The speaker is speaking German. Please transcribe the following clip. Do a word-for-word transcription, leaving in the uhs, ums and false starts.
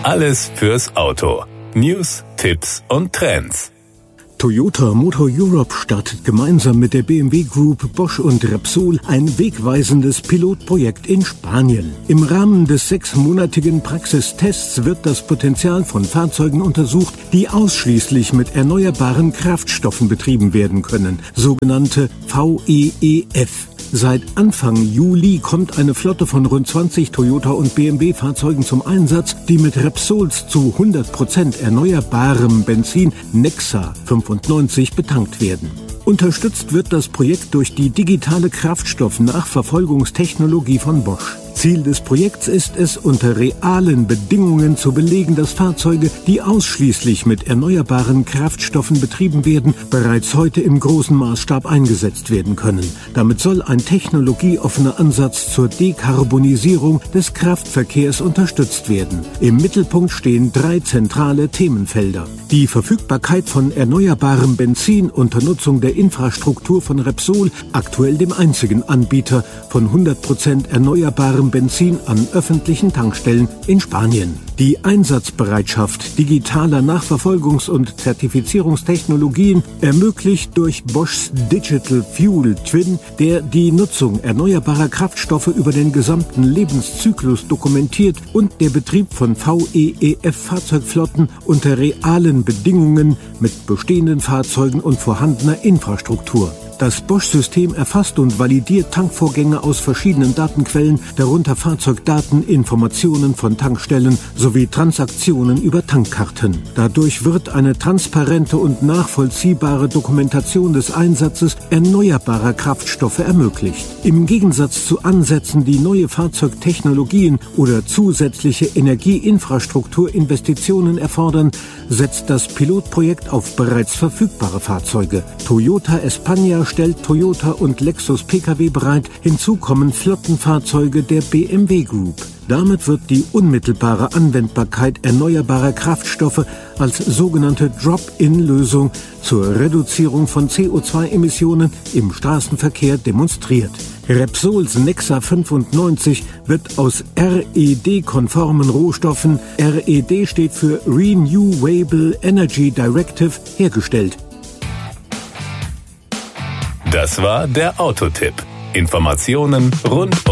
Alles fürs Auto. News, Tipps und Trends. Toyota Motor Europe startet gemeinsam mit der B M W Group, Bosch und Repsol ein wegweisendes Pilotprojekt in Spanien. Im Rahmen des sechsmonatigen Praxistests wird das Potenzial von Fahrzeugen untersucht, die ausschließlich mit erneuerbaren Kraftstoffen betrieben werden können, sogenannte V E E F. Seit Anfang Juli kommt eine Flotte von rund zwanzig Toyota- und B M W-Fahrzeugen zum Einsatz, die mit Repsols zu hundert Prozent erneuerbarem Benzin Nexa fünfundneunzig betankt werden. Unterstützt wird das Projekt durch die digitale Kraftstoff-Nachverfolgungstechnologie von Bosch. Ziel des Projekts ist es, unter realen Bedingungen zu belegen, dass Fahrzeuge, die ausschließlich mit erneuerbaren Kraftstoffen betrieben werden, bereits heute im großen Maßstab eingesetzt werden können. Damit soll ein technologieoffener Ansatz zur Dekarbonisierung des Kraftverkehrs unterstützt werden. Im Mittelpunkt stehen drei zentrale Themenfelder: die Verfügbarkeit von erneuerbarem Benzin unter Nutzung der Infrastruktur von Repsol, aktuell dem einzigen Anbieter von hundert Prozent erneuerbarem Benzin an öffentlichen Tankstellen in Spanien. Die Einsatzbereitschaft digitaler Nachverfolgungs- und Zertifizierungstechnologien ermöglicht durch Boschs Digital Fuel Twin, der die Nutzung erneuerbarer Kraftstoffe über den gesamten Lebenszyklus dokumentiert, und der Betrieb von V E E F-Fahrzeugflotten unter realen Bedingungen mit bestehenden Fahrzeugen und vorhandener Infrastruktur. Das Bosch-System erfasst und validiert Tankvorgänge aus verschiedenen Datenquellen, darunter Fahrzeugdaten, Informationen von Tankstellen sowie Transaktionen über Tankkarten. Dadurch wird eine transparente und nachvollziehbare Dokumentation des Einsatzes erneuerbarer Kraftstoffe ermöglicht. Im Gegensatz zu Ansätzen, die neue Fahrzeugtechnologien oder zusätzliche Energieinfrastrukturinvestitionen erfordern, setzt das Pilotprojekt auf bereits verfügbare Fahrzeuge. Toyota España stellt Toyota und Lexus Pkw bereit, hinzu kommen Flottenfahrzeuge der B M W Group. Damit wird die unmittelbare Anwendbarkeit erneuerbarer Kraftstoffe als sogenannte Drop-in-Lösung zur Reduzierung von C O zwei Emissionen im Straßenverkehr demonstriert. Repsols Nexa fünfundneunzig wird aus R E D-konformen Rohstoffen, R E D steht für Renewable Energy Directive, hergestellt. Das war der Autotipp. Informationen rund um